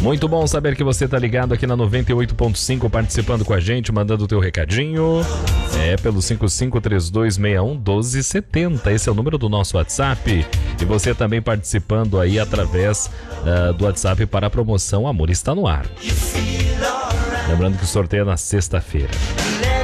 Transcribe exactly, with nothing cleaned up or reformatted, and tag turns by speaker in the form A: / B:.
A: Muito bom saber que você tá ligado aqui na noventa e oito ponto cinco, participando com a gente, mandando o teu recadinho. É pelo cinco cinco três dois seis um um dois sete zero. Esse é o número do nosso WhatsApp. E você também participando aí através uh, do WhatsApp para a promoção Amor Está no Ar. Lembrando que o sorteio é na sexta-feira.